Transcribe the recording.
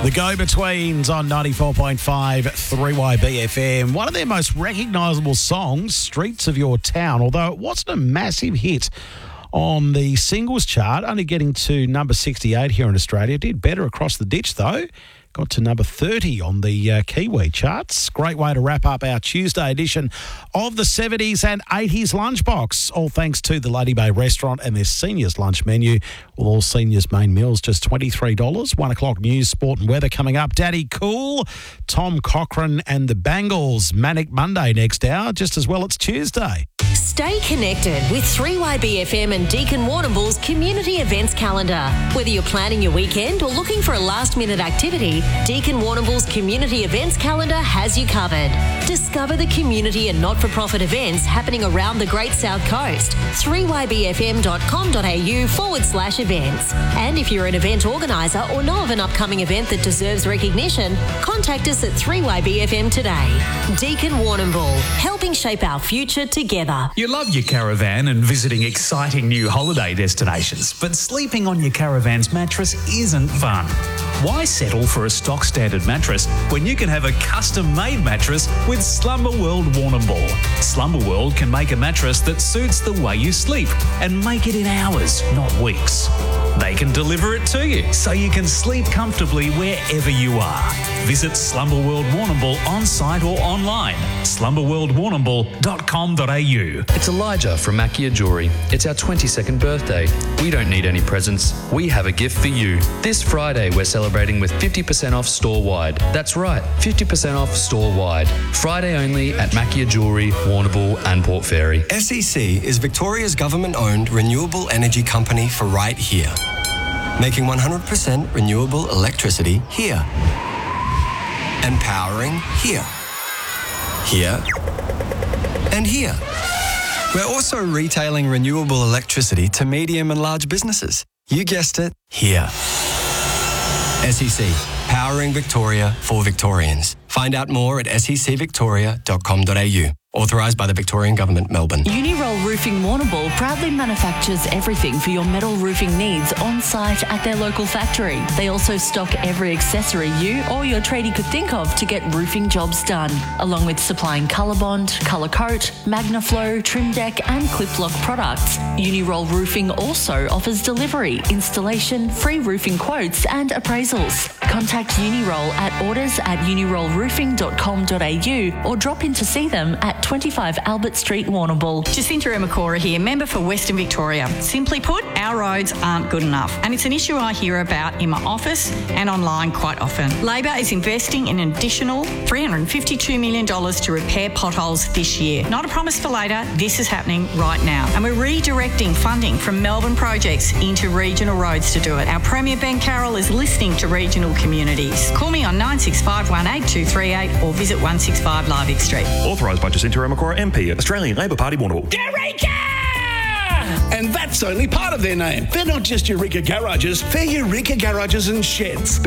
The Go-Betweens on 94.5 3YBFM. One of their most recognisable songs, Streets of Your Town, although it wasn't a massive hit on the singles chart, only getting to number 68 here in Australia. Did better across the ditch, though. Got to number 30 on the Kiwi charts. Great way to wrap up our Tuesday edition of the 70s and 80s Lunchbox. All thanks to the Lady Bay restaurant and their seniors lunch menu. With all seniors main meals just $23. 1 o'clock news, sport and weather coming up. Daddy Cool, Tom Cochrane and the Bangles. Manic Monday next hour, just as well it's Tuesday. Stay connected with 3YBFM and Deakin Warrnambool's community events calendar. Whether you're planning your weekend or looking for a last-minute activity, Deakin Warrnambool's community events calendar has you covered. Discover the community and not-for-profit events happening around the Great South Coast. 3ybfm.com.au/events. And if you're an event organiser or know of an upcoming event that deserves recognition, contact us at 3YBFM today. Deakin Warrnambool, helping shape our future together. You love your caravan and visiting exciting new holiday destinations, but sleeping on your caravan's mattress isn't fun. Why settle for a stock standard mattress when you can have a custom-made mattress with Slumber World Warrnambool? Slumber World can make a mattress that suits the way you sleep and make it in hours, not weeks. They can deliver it to you so you can sleep comfortably wherever you are. Visit Slumber World Warrnambool on site or online. slumberworldwarrnambool.com.au. It's Elijah from Makia Jewelry. It's our 22nd birthday. We don't need any presents. We have a gift for you. This Friday, we're celebrating with 50% off store-wide. That's right, 50% off store-wide. Friday only at Makia Jewelry, Warrnambool and Port Fairy. SEC is Victoria's government-owned renewable energy company for right here. Making 100% renewable electricity here. And powering here. Here. And here. We're also retailing renewable electricity to medium and large businesses. You guessed it, here. SEC, powering Victoria for Victorians. Find out more at secvictoria.com.au. Authorised by the Victorian Government, Melbourne. Uniroll Roofing Warrnambool proudly manufactures everything for your metal roofing needs on site at their local factory. They also stock every accessory you or your tradie could think of to get roofing jobs done, along with supplying Colorbond, Colour Coat, Magnaflow, Trim Deck and Clip Lock products. Uniroll Roofing also offers delivery, installation, free roofing quotes and appraisals. Contact Uniroll at orders@unirollroofing.com.au or drop in to see them at 25 Albert Street, Warrnambool. Jacinta Emakora here, member for Western Victoria. Simply put, our roads aren't good enough, and it's an issue I hear about in my office and online quite often. Labor is investing in an additional $352 million to repair potholes this year. Not a promise for later, this is happening right now. And we're redirecting funding from Melbourne projects into regional roads to do it. Our Premier Ben Carroll is listening to regional communities. Call me on 965 18238 or visit 165 Liebig Street. Authorised by Jacinta Emakora MP, Australian Labor Party, Warrnambool. Eureka! And that's only part of their name. They're not just Eureka Garages, they're Eureka Garages and Sheds.